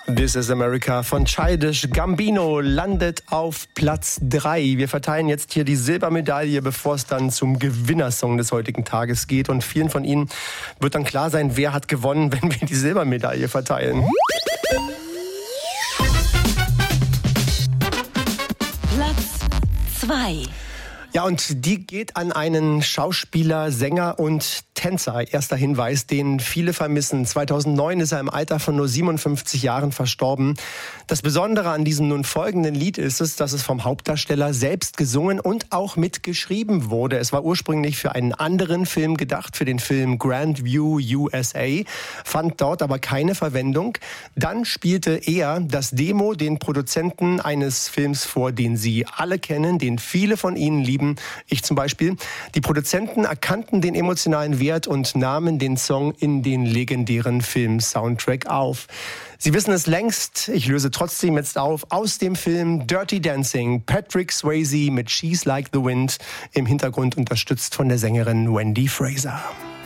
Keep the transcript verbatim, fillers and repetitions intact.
This is America von Childish Gambino landet auf Platz drei. Wir verteilen jetzt hier die Silbermedaille, bevor es dann zum Gewinnersong des heutigen Tages geht. Und vielen von Ihnen wird dann klar sein, wer hat gewonnen, wenn wir die Silbermedaille verteilen. Platz zwei. Ja, und die geht an einen Schauspieler, Sänger und Tänzer. Erster Hinweis, den viele vermissen. zweitausendneun ist er im Alter von nur siebenundfünfzig Jahren verstorben. Das Besondere an diesem nun folgenden Lied ist es, dass es vom Hauptdarsteller selbst gesungen und auch mitgeschrieben wurde. Es war ursprünglich für einen anderen Film gedacht, für den Film Grandview U S A, fand dort aber keine Verwendung. Dann spielte er das Demo den Produzenten eines Films vor, den Sie alle kennen, den viele von Ihnen lieben. Ich zum Beispiel. Die Produzenten erkannten den emotionalen Wert und nahmen den Song in den legendären Film-Soundtrack auf. Sie wissen es längst, ich löse trotzdem jetzt auf, aus dem Film Dirty Dancing, Patrick Swayze mit She's Like the Wind, im Hintergrund unterstützt von der Sängerin Wendy Fraser.